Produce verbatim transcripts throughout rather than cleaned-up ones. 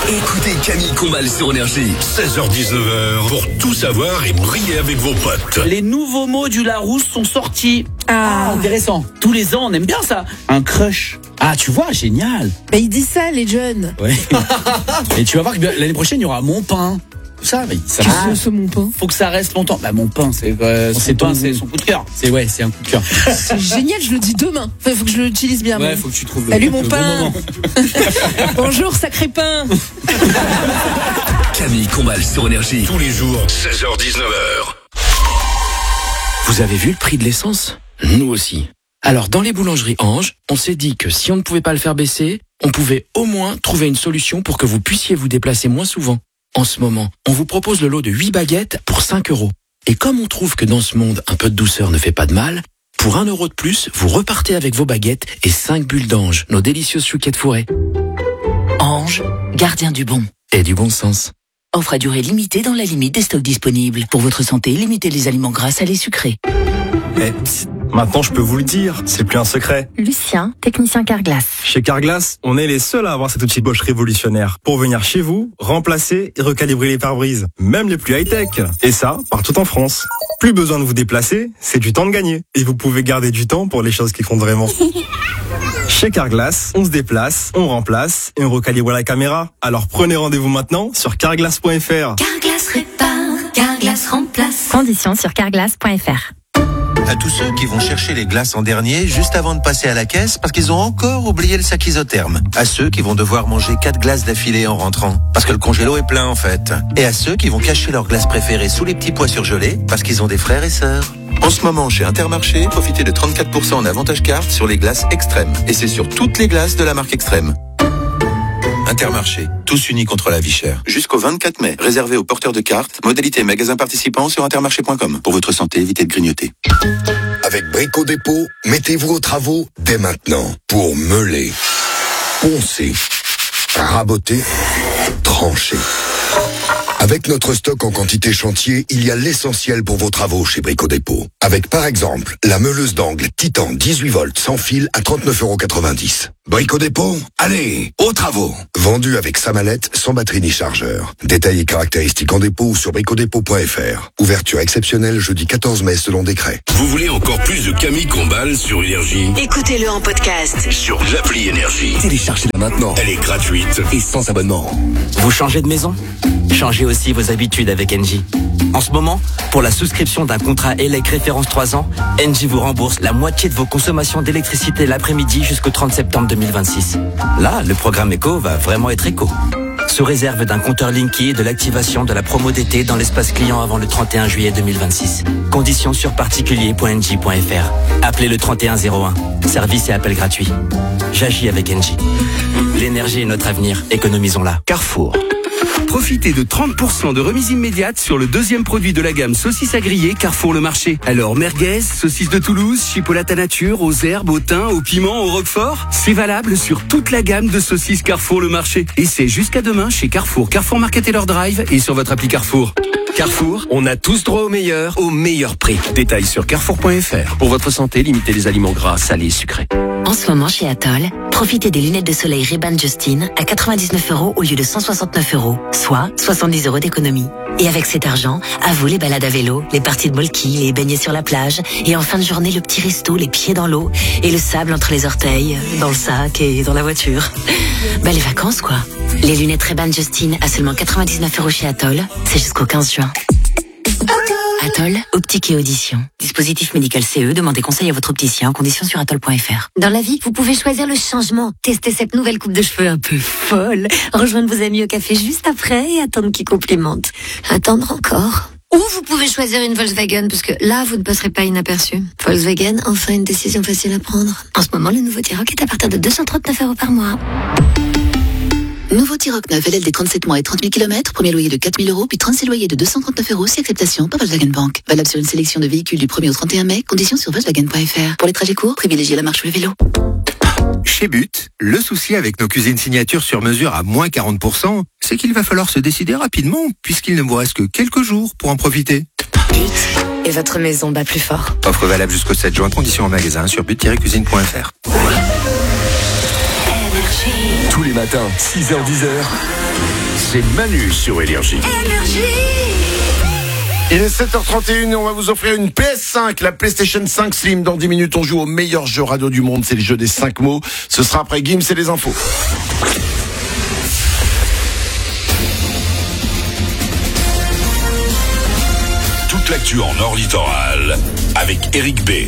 Écoutez Camille Combal sur Énergie. seize heures dix-neuf heures pour tout savoir et briller avec vos potes. Les nouveaux mots du Larousse sont sortis. Ah, intéressant. Tous les ans, on aime bien ça. Un crush. Ah, tu vois, génial. Bah, ils disent ça, les jeunes. Ouais. Et tu vas voir que l'année prochaine, il y aura mon pain. Ça, mais ça va. Qu'est-ce que c'est, mon pain? Faut que ça reste longtemps. Bah, mon pain, c'est euh, son C'est pain, ton- c'est son coup de cœur. C'est ouais, c'est un coup de cœur. C'est génial, je le dis demain. Enfin, faut que je l'utilise bien. Ouais, mon- faut que tu trouves. Salut, le, mon le pain. Bon moment. Bonjour, sacré pain. Camille Combal sur Énergie. Tous les jours, seize heures dix-neuf heures. Vous avez vu le prix de l'essence? Nous aussi. Alors, dans les boulangeries Ange, on s'est dit que si on ne pouvait pas le faire baisser, on pouvait au moins trouver une solution pour que vous puissiez vous déplacer moins souvent. En ce moment, on vous propose le lot de huit baguettes pour cinq euros. Et comme on trouve que dans ce monde, un peu de douceur ne fait pas de mal, pour un euro de plus, vous repartez avec vos baguettes et cinq bulles d'Ange, nos délicieuses chouquettes fourrées. Ange, gardien du bon. Et du bon sens. Offre à durée limitée dans la limite des stocks disponibles. Pour votre santé, limitez les aliments gras, salés, sucrés. Eh, psst, maintenant je peux vous le dire, c'est plus un secret. Lucien, technicien Carglass. Chez Carglass, on est les seuls à avoir cet outil Bosch révolutionnaire pour venir chez vous, remplacer et recalibrer les pare-brises, même les plus high-tech. Et ça, partout en France. Plus besoin de vous déplacer, c'est du temps de gagner. Et vous pouvez garder du temps pour les choses qui comptent vraiment. Chez Carglass, on se déplace, on remplace et on recalibre la caméra. Alors prenez rendez-vous maintenant sur carglass point f r. Carglass répare, Carglass remplace. Conditions sur carglass point f r. À tous ceux qui vont chercher les glaces en dernier juste avant de passer à la caisse parce qu'ils ont encore oublié le sac isotherme. À ceux qui vont devoir manger quatre glaces d'affilée en rentrant parce que le congélo est plein en fait. Et à ceux qui vont cacher leurs glaces préférées sous les petits pois surgelés parce qu'ils ont des frères et sœurs. En ce moment, chez Intermarché, profitez de trente-quatre pour cent en avantage carte sur les glaces Extrême. Et c'est sur toutes les glaces de la marque Extrême. Intermarché, tous unis contre la vie chère. Jusqu'au vingt-quatre mai, réservé aux porteurs de cartes, modalité magasin participant sur intermarché point com. Pour votre santé, évitez de grignoter. Avec Brico Dépôt, mettez-vous aux travaux dès maintenant pour meuler, poncer, raboter, trancher. Avec notre stock en quantité chantier, il y a l'essentiel pour vos travaux chez Brico Dépôt. Avec par exemple, la meuleuse d'angle Titan dix-huit volts sans fil à trente-neuf euros quatre-vingt-dix. Brico Dépôt, allez, aux travaux. Vendu avec sa mallette, sans batterie ni chargeur. Détails et caractéristiques en dépôt ou sur brico dépôt point f r. Ouverture exceptionnelle jeudi quatorze mai selon décret. Vous voulez encore plus de Camille Combal sur Énergie? Écoutez-le en podcast. Sur l'appli Énergie. Téléchargez-la maintenant. Elle est gratuite et sans abonnement. Vous changez de maison? Changez aussi vos habitudes avec Engie. En ce moment, pour la souscription d'un contrat E L E C référence trois ans, Engie vous rembourse la moitié de vos consommations d'électricité l'après-midi jusqu'au trente septembre deux mille vingt-six. Là, le programme éco va vraiment être éco. Sous réserve d'un compteur Linky et de l'activation de la promo d'été dans l'espace client avant le trente et un juillet deux mille vingt-six. Conditions sur particulier point engie point f r. Appelez le trente et un zéro un. Service et appel gratuit. J'agis avec Engie. L'énergie est notre avenir. Économisons-la. Carrefour. Profitez de trente pour cent de remise immédiate sur le deuxième produit de la gamme saucisses à griller Carrefour Le Marché. Alors merguez, saucisses de Toulouse, chipolata nature, aux herbes, au thym, au piment, au roquefort. C'est valable sur toute la gamme de saucisses Carrefour Le Marché. Et c'est jusqu'à demain chez Carrefour, Carrefour Market et leur drive et sur votre appli Carrefour. Carrefour, on a tous droit au meilleur, au meilleur prix. Détails sur carrefour point f r. Pour votre santé, limitez les aliments gras, salés et sucrés. En ce moment chez Atoll, profitez des lunettes de soleil Ray-Ban Justin à quatre-vingt-dix-neuf euros au lieu de cent soixante-neuf euros, soit soixante-dix euros d'économie. Et avec cet argent, à vous les balades à vélo, les parties de molki, les baignets sur la plage, et en fin de journée le petit resto, les pieds dans l'eau, et le sable entre les orteils, dans le sac et dans la voiture. Bah les vacances quoi. Les lunettes Ray-Ban Justin à seulement quatre-vingt-dix-neuf euros chez Atoll, c'est jusqu'au quinze juin. Atoll, optique et audition. Dispositif médical C E, demandez conseil à votre opticien en conditions sur atoll point f r. Dans la vie, vous pouvez choisir le changement. Tester cette nouvelle coupe de cheveux un peu folle. Rejoindre vos amis au café juste après et attendre qu'ils complimentent. Attendre encore. Ou vous pouvez choisir une Volkswagen, parce que là, vous ne passerez pas inaperçu. Volkswagen, enfin une décision facile à prendre. En ce moment, le nouveau T-Roc est à partir de deux cent trente-neuf euros par mois. Nouveau T-Roc neuf, L L D trente-sept mois et trente mille kilomètres, premier loyer de quatre mille euros, puis trente-six loyers de deux cent trente-neuf euros, si acceptation par Volkswagen Bank. Valable sur une sélection de véhicules du premier au trente et un mai, conditions sur volkswagen point f r. Pour les trajets courts, privilégiez la marche ou le vélo. Chez But, le souci avec nos cuisines signature sur mesure à moins quarante pour cent, c'est qu'il va falloir se décider rapidement, puisqu'il ne vous reste que quelques jours pour en profiter. But, et votre maison bat plus fort. Offre valable jusqu'au sept juin, conditions en magasin sur but tiret cuisine point f r. Tous les matins, six heures dix heures, c'est Manu sur Énergie. Il est sept heures trente et une et on va vous offrir une P S cinq, la PlayStation cinq Slim. Dans dix minutes, on joue au meilleur jeu radio du monde. C'est le jeu des cinq mots. Ce sera après Gims et les infos. Toute l'actu en Nord Littoral avec Eric B.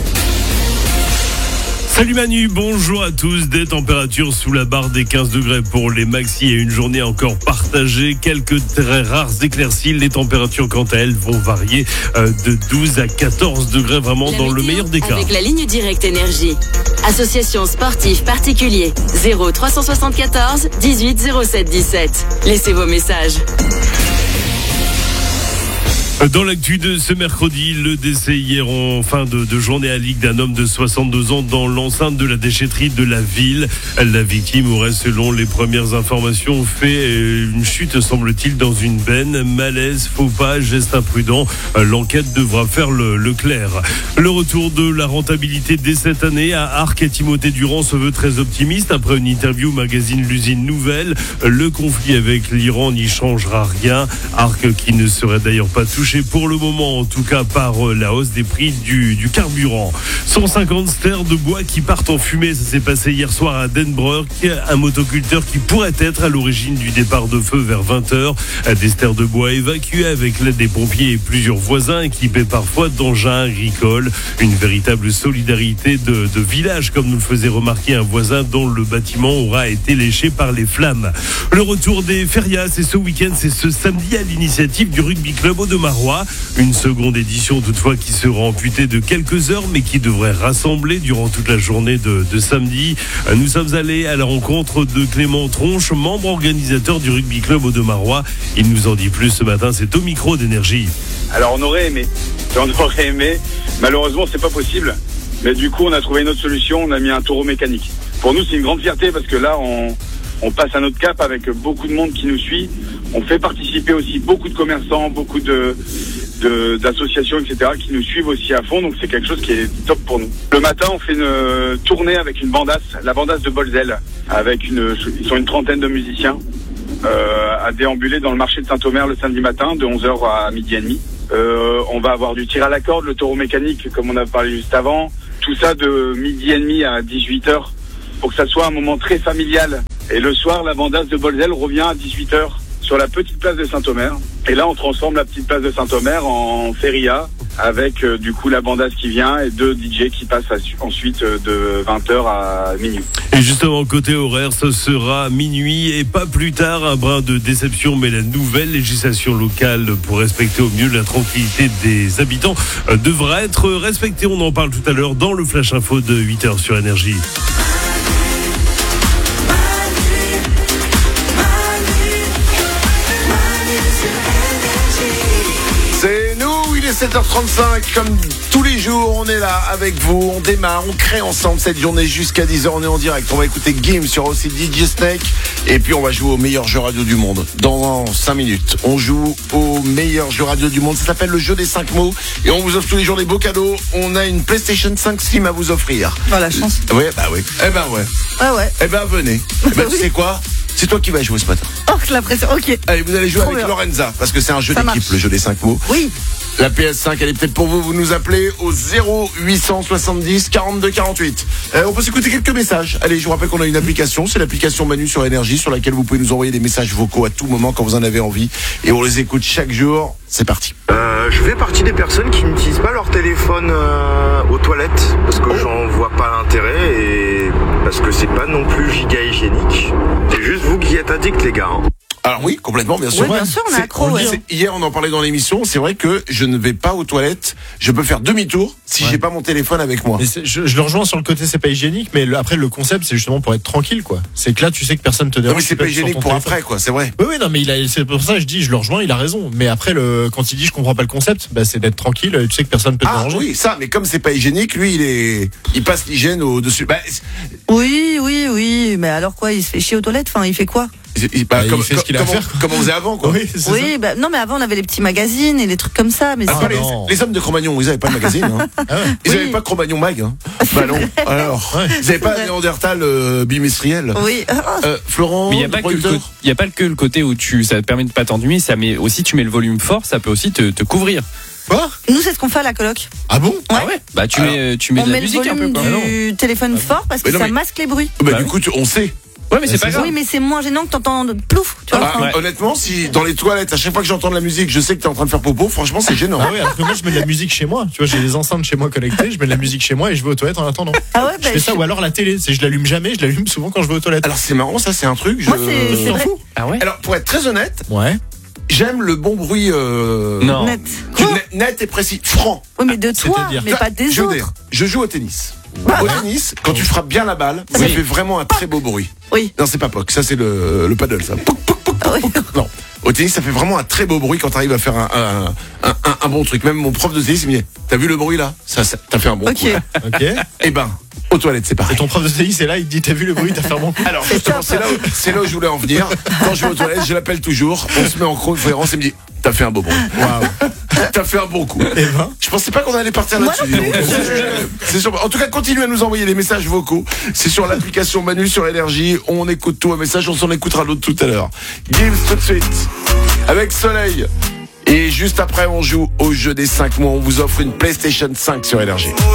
Salut Manu, bonjour à tous. Des températures sous la barre des quinze degrés pour les maxis et une journée encore partagée. Quelques très rares éclaircies. Les températures, quant à elles, vont varier de douze à quatorze degrés, vraiment la dans le meilleur des cas. Avec la ligne directe énergie. Association sportive particulier zéro trois cent soixante-quatorze dix-huit zéro sept dix-sept. Laissez vos messages. Dans l'actu de ce mercredi, le décès hier en fin de, de journée à Ligue d'un homme de soixante-deux ans dans l'enceinte de la déchetterie de la ville. La victime aurait, selon les premières informations, fait une chute, semble-t-il, dans une benne. Malaise, faux pas, geste imprudent. L'enquête devra faire le, le clair. Le retour de la rentabilité dès cette année à Arc et Timothée Durand se veut très optimiste. Après une interview au magazine L'Usine Nouvelle, le conflit avec l'Iran n'y changera rien. Arc qui ne serait d'ailleurs pas touché pour le moment, en tout cas par la hausse des prix du, du carburant. cent cinquante stères de bois qui partent en fumée, ça s'est passé hier soir à Denbroek, un motoculteur qui pourrait être à l'origine du départ de feu vers vingt heures. Des stères de bois évacués avec l'aide des pompiers et plusieurs voisins équipés parfois d'engins agricoles. Une véritable solidarité de, de village, comme nous le faisait remarquer un voisin dont le bâtiment aura été léché par les flammes. Le retour des férias, c'est ce week-end, c'est ce samedi à l'initiative du rugby club Audomarois. Une seconde édition toutefois qui sera amputée de quelques heures mais qui devrait rassembler durant toute la journée de, de samedi. Nous sommes allés à la rencontre de Clément Tronche, membre organisateur du rugby club Audomarois. Il nous en dit plus ce matin, c'est au micro d'Énergie. Alors on aurait aimé, on aurait aimé, malheureusement c'est pas possible. Mais du coup on a trouvé une autre solution, on a mis un taureau mécanique. Pour nous c'est une grande fierté parce que là on, on passe à notre cap avec beaucoup de monde qui nous suit. On fait participer aussi beaucoup de commerçants, beaucoup de, de d'associations, et cetera qui nous suivent aussi à fond. Donc c'est quelque chose qui est top pour nous. Le matin, on fait une tournée avec une bandasse, la bandasse de Bolzel, avec une, ils sont une trentaine de musiciens euh, à déambuler dans le marché de Saint-Omer le samedi matin de onze heures à midi et demi. Euh, on va avoir du tir à la corde, le taureau mécanique comme on a parlé juste avant. Tout ça de midi et demi à dix-huit heures pour que ça soit un moment très familial. Et le soir, la bandasse de Bolzel revient à dix-huit heures. Sur la petite place de Saint-Omer. Et là, on transforme la petite place de Saint-Omer en feria avec euh, du coup la bandasse qui vient et deux D J qui passent à, ensuite euh, de vingt heures à minuit. Et justement, côté horaire, ce sera minuit et pas plus tard. Un brin de déception, mais la nouvelle législation locale pour respecter au mieux la tranquillité des habitants euh, devra être respectée. On en parle tout à l'heure dans le Flash Info de huit heures sur Énergie. sept heures trente-cinq, comme tous les jours, on est là avec vous, on démarre, on crée ensemble cette journée jusqu'à dix heures, on est en direct, on va écouter Gims sur aussi D J Snake, et puis on va jouer au meilleur jeu radio du monde. Dans cinq minutes, on joue au meilleur jeu radio du monde, ça s'appelle le jeu des cinq mots, et on vous offre tous les jours des beaux cadeaux. On a une PlayStation cinq Slim à vous offrir. Oh la chance. Ouais, bah oui. Eh ben ouais. Ah ouais. Eh ben venez. Eh ben tu sais quoi ? C'est toi qui vas jouer ce matin. Oh, la pression, ok. Allez, vous allez jouer Trop avec bien. Lorenza, parce que c'est un jeu Ça d'équipe, marche. le jeu des cinq mots. Oui. La P S cinq, elle est peut-être pour vous. Vous nous appelez au zéro huit cent soixante-dix quarante-deux quarante-huit. Euh, on peut s'écouter quelques messages. Allez, je vous rappelle qu'on a une application. C'est l'application Manu sur Énergie, sur laquelle vous pouvez nous envoyer des messages vocaux à tout moment quand vous en avez envie. Et on les écoute chaque jour. C'est parti. Euh, je fais partie des personnes qui n'utilisent pas leur téléphone euh, aux toilettes parce que j'en vois pas l'intérêt et parce que c'est pas non plus giga hygiénique. C'est juste vous qui êtes addicts, les gars. Hein. Alors oui, complètement, bien sûr. Oui, bien sûr, on est C'est- accro, on le ouais. dit, c'est- Hier, on en parlait dans l'émission. C'est vrai que je ne vais pas aux toilettes. Je peux faire demi-tour si j'ai pas mon téléphone avec moi. Mais c'est- je, je le rejoins sur le côté, c'est pas hygiénique, mais le- après le concept, c'est justement pour être tranquille, quoi. C'est que là, tu sais que personne te dérange. Non, mais c'est tu peux pas être sur hygiénique ton pour téléphone. après, quoi. C'est vrai. Oui, oui, non, mais il a, c'est pour ça que je dis, je le rejoins, il a raison. Mais après, le, quand il dit, je comprends pas le concept, bah, c'est d'être tranquille, tu sais que personne peut te Ah déranger. oui, ça. Mais comme c'est pas hygiénique, lui, il est, il passe l'hygiène au dessus. Bah, c'est- Oui, oui, oui, mais alors quoi, il se fait chier aux toilettes, enfin, il fait quoi? Il, il, bah, Bah, comme, il fait ce qu'il a comme, à faire, quoi. comme on faisait avant, quoi. Oui, c'est ça. Oui, bah, non, mais avant, on avait les petits magazines et les trucs comme ça. Mais Ah, c'est- pas les, les hommes de Cro-Magnon, ils avaient pas de magazine. Hein. Ah ouais. Ils Oui. avaient pas Cro-Magnon Mag. Hein. Bah non. Alors, Ouais. ils avaient pas vrai. Néandertal euh, bimestriel. Oui. Euh, Florent, Mais il n'y a, pas que le producteur co- y a pas que le côté où tu, ça te permet de pas t'ennuyer, ça met aussi, tu mets le volume fort, ça peut aussi te, te couvrir. Quoi Nous, c'est ce qu'on fait à la coloc. Ah bon Ah ouais Bah tu Alors, mets, tu mets On de la met le musique un peu volume quoi. du téléphone fort parce que Mais non, ça mais- masque les bruits. Bah, Bah du oui. coup, tu- on sait. Ouais mais c'est pas grave. Oui, mais c'est moins gênant que t'entends plouf. Tu vois. Ah, Ouais. Honnêtement, si dans les toilettes, à chaque fois que j'entends de la musique, je sais que t'es en train de faire popo, franchement, c'est gênant. Ah oui, alors que moi je mets de la musique chez moi. Tu vois, j'ai les enceintes chez moi connectées, je mets de la musique chez moi et je vais aux toilettes en attendant. Ah ouais, Je bah, fais ça je- ou alors la télé, c'est je l'allume jamais, je l'allume souvent quand je vais aux toilettes. Alors c'est marrant, ça c'est un truc. Je... Moi, c'est- c'est t'en vrai. fous. Ah ouais. Alors pour être très honnête, Ouais. j'aime le bon bruit euh... Non. Net. net, net et précis, franc. Oui, mais de toi, C'est-à-dire mais pas des je veux autres. dire, je joue au tennis. Au tennis, quand tu frappes bien la balle, ça Oui. fait vraiment un très beau bruit. Oui. Non, c'est pas poc, ça c'est le, le paddle, ça. Pouc, pouc, pouc, Ah ouais. pouc. Non, au tennis, ça fait vraiment un très beau bruit quand t'arrives à faire un, un, un, un- un bon truc. Même mon prof de tennis, il me dit, t'as vu le bruit là? Ça, ça t'as fait un bon Ok. coup. là. Ok. Eh ben, aux toilettes, c'est Et pareil. ton prof de tennis est là, il te dit t'as vu le bruit, t'as fait un bon coup. Alors justement, c'est là, où, c'est là où je voulais en venir. Quand je vais aux toilettes, je l'appelle toujours. On se met en conférence et me dit, t'as fait un beau bruit. Waouh. T'as fait un bon coup. Et ben. Je pensais pas qu'on allait partir là-dessus. dis donc. C'est sûr. En tout cas, continuez à nous envoyer des messages vocaux. C'est sur l'application Manu sur Énergie. On écoute tout un message, on s'en écoutera d'autres tout à l'heure. Gims tout de suite avec Soleil. Et juste après, on joue au jeu des cinq mois. On vous offre une PlayStation cinq sur Énergie.